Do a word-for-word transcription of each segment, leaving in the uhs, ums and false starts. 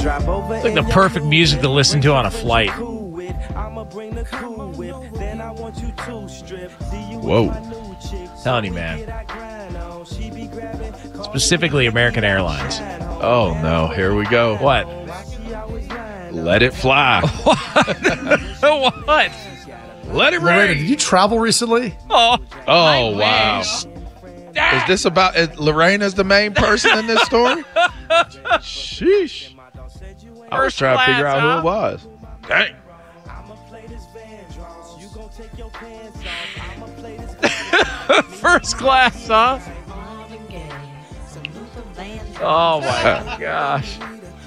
It's like the perfect music to listen to on a flight. Whoa. Telling you, man. Specifically American Airlines. Oh, no. Here we go. What? Let it fly. What? Let it Lorena, rain. did you travel recently? Oh, Oh, wow. Is this about is Lorena's the main person in this story? Sheesh. I was First trying to figure class, out huh? who it was. Dang. First class, huh? Oh, my gosh.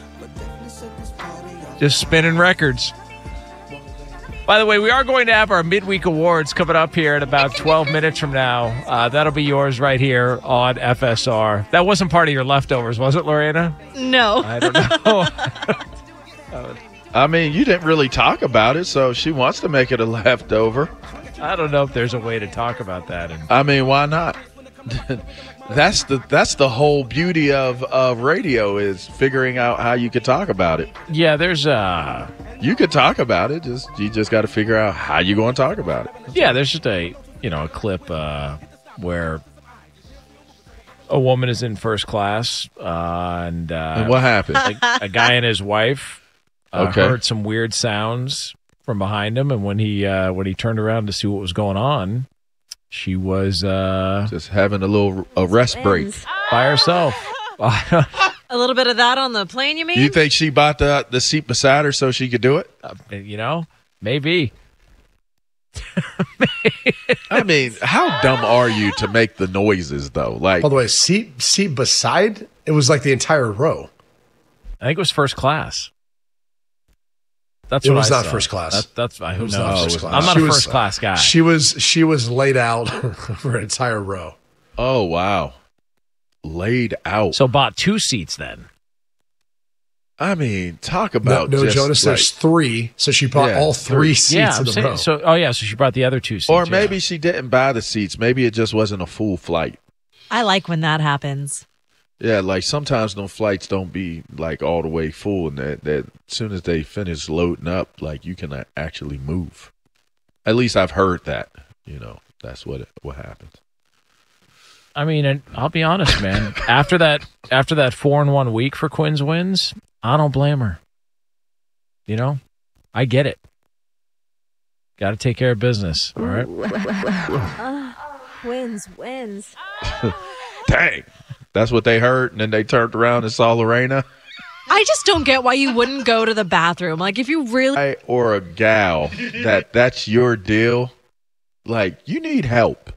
Just spinning records. By the way, we are going to have our midweek awards coming up here in about twelve minutes from now. Uh, that'll be yours right here on F S R. That wasn't part of your leftovers, was it, Lorena? No. I don't know. I mean, you didn't really talk about it, so she wants to make it a leftover. I don't know if there's a way to talk about that. And I mean, why not? That's the that's the whole beauty of, of radio is figuring out how you could talk about it. yeah, there's uh You could talk about it, just you just got to figure out how you going to talk about it. yeah, there's just a you know a clip uh, where a woman is in first class uh, and, uh, And what happened? a, a guy and his wife uh, Okay. heard some weird sounds from behind him, and when he uh, when he turned around to see what was going on, she was uh, Just having a little a rest break. by herself. A little bit of that on the plane, you mean? You think she bought the the seat beside her so she could do it? Uh, you know, maybe. I mean, how dumb are you to make the noises though? Like, By the way, seat seat beside, it was like the entire row. I think it was first class. That's It what was I not saw. first class. That, that's I It who was not knows. first class. I'm not She a was- first class guy. She was she was laid out for an entire row. oh wow, laid out. So bought two seats then. I mean, talk No, about no just, Jonas, like- there's three, so she bought Yeah, all three. three seats yeah, in I'm the saying, row. so oh yeah, so she brought the other two seats. or yeah. maybe she didn't buy the seats. Maybe it just wasn't a full flight. I like when that happens. Yeah, like sometimes no flights don't be like all the way full, and that that as soon as they finish loading up, like you can a- actually move. At least I've heard that. You know, that's what it, what happens. I mean, and I'll be honest, man. after that, after that four in one week for Quinn's wins, I don't blame her. You know, I get it. Got to take care of business. All right. Wins, wins. Dang, that's what they heard, and then they turned around and saw Lorena. I just don't get why you wouldn't go to the bathroom. Like, if you really... Guy or a gal that that's your deal, like you need help.